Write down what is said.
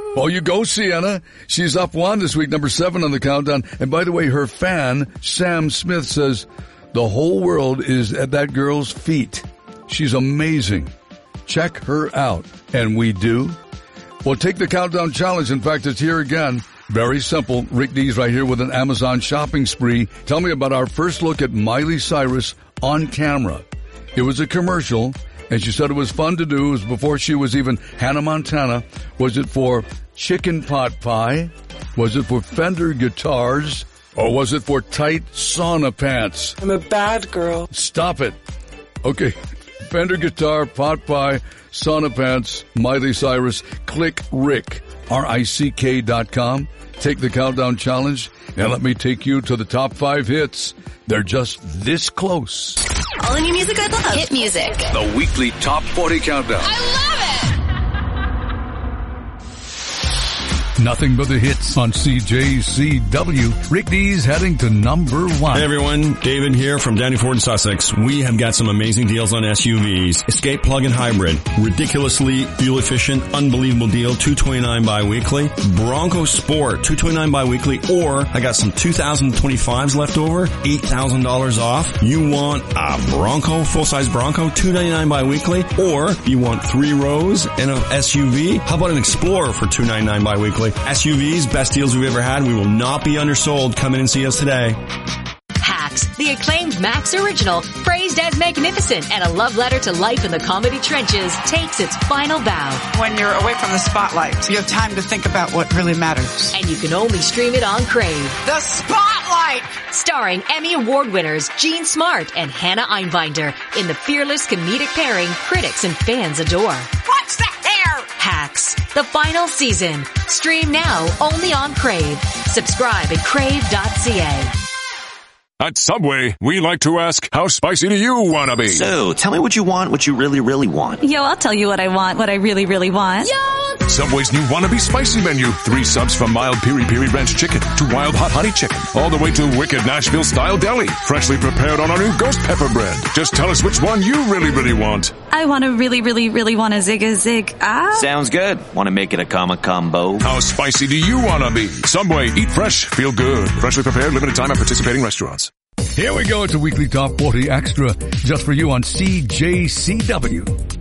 Oh, you go, Sienna. She's up one this week, number 7 on the countdown. And by the way, her fan, Sam Smith, says the whole world is at that girl's feet. She's amazing. Check her out. And we do. Well, take the countdown challenge. In fact, it's here again. Very simple. Rick Dees right here with an Amazon shopping spree. Tell me about our first look at Miley Cyrus on camera. It was a commercial, and she said it was fun to do. It was before she was even Hannah Montana. Was it for chicken pot pie? Was it for Fender guitars? Or was it for tight sauna pants? I'm a bad girl. Stop it. Okay. Fender guitar, pot pie, sauna pants, Miley Cyrus. Click Rick, RICK.com. Take the countdown challenge, and let me take you to the top 5 hits. They're just this close. All the new music I love. Hit music. The weekly Top 40 Countdown. I love it! Nothing but the hits on CJCW. Rick Dees heading to number 1. Hey everyone, David here from Downey Ford in Sussex. We have got some amazing deals on SUVs. Escape plug-in hybrid, ridiculously fuel efficient, unbelievable deal, $229 bi-weekly. Bronco Sport, $229 bi-weekly, or I got some 2025s left over, $8,000 off. You want a Bronco, full-size Bronco, $299 bi-weekly, or you want 3 rows and an SUV? How about an Explorer for $299 bi-weekly? SUVs, best deals we've ever had. We will not be undersold. Come in and see us today. Hacks, the acclaimed Max original, praised as magnificent and a love letter to life in the comedy trenches, takes its final bow. When you're away from the spotlight, you have time to think about what really matters. And you can only stream it on Crave. The Spotlight! Starring Emmy Award winners Jean Smart and Hannah Einbinder in the fearless comedic pairing critics and fans adore. What's the hair? Hacks, the final season. Stream now only on Crave. Subscribe at crave.ca. At Subway, we like to ask, how spicy do you want to be? So, tell me what you want, what you really, really want. Yo, I'll tell you what I want, what I really, really want. Yo! Subway's new Wannabe Spicy menu. 3 subs from mild piri-piri ranch chicken to wild hot honey chicken. All the way to wicked Nashville-style deli. Freshly prepared on our new ghost pepper bread. Just tell us which one you really, really want. I want to really, really, really want a zig. Sounds good. Want to make it a combo? How spicy do you want to be? Subway, eat fresh, feel good. Freshly prepared, limited time at participating restaurants. Here we go. It's a weekly Top 40 Extra just for you on CJCW.